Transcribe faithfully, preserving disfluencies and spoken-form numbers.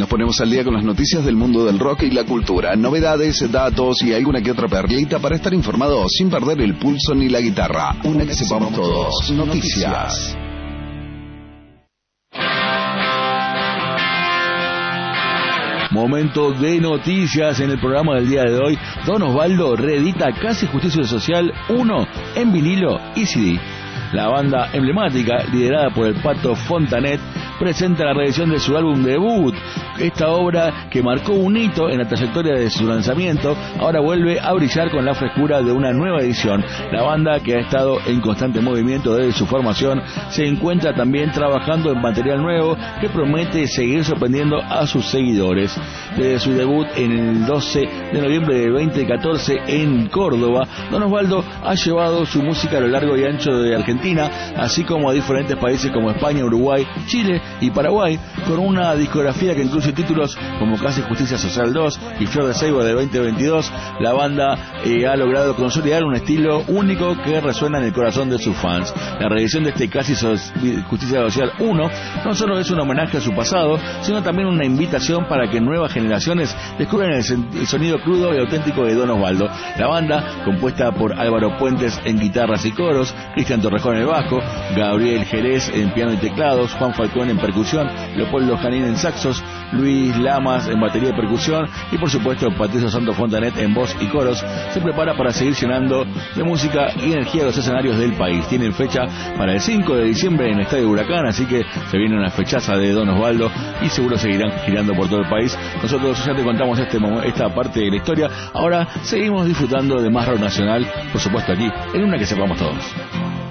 Nos ponemos al día con las noticias del mundo del rock y la cultura, novedades, datos y alguna que otra perlita para estar informados sin perder el pulso ni la guitarra. Una que sepamos todos. Noticias. Momento de noticias en el programa del día de hoy. Don Osvaldo reedita Casi Justicia Social uno en vinilo y C D. La banda emblemática, liderada por el Pato Fontanet, presenta la reedición de su álbum debut. Esta obra, que marcó un hito en la trayectoria de su lanzamiento, ahora vuelve a brillar con la frescura de una nueva edición. La banda, que ha estado en constante movimiento desde su formación, se encuentra también trabajando en material nuevo que promete seguir sorprendiendo a sus seguidores. Desde su debut en el doce de noviembre de veinte catorce en Córdoba, Don Osvaldo ha llevado su música a lo largo y ancho de Argentina, así como a diferentes países como España, Uruguay, Chile y Paraguay, con una discografía que incluye títulos como Casi Justicia Social dos y Flor de Ceiba de veinte veintidós. La banda eh, ha logrado consolidar un estilo único que resuena en el corazón de sus fans. La reedición de este Casi so- Justicia Social uno no solo es un homenaje a su pasado, sino también una invitación para que nuevas generaciones descubran el, sen- el sonido crudo y auténtico de Don Osvaldo. La banda, compuesta por Álvaro Puentes en guitarras y coros, Cristian Torrejón en el bajo, Gabriel Jerez en piano y teclados, Juan Falcón en percusión, Leopoldo Janín en saxos, Luis Lamas en batería y percusión y por supuesto Patricio Santos Fontanet en voz y coros, se prepara para seguir llenando de música y energía los escenarios del país. Tienen fecha para el cinco de diciembre en el Estadio Huracán, así que se viene una fechaza de Don Osvaldo y seguro seguirán girando por todo el país. Nosotros ya te contamos este esta parte de la historia. Ahora seguimos disfrutando de más rock nacional, por supuesto aquí en Una que sepamos todos.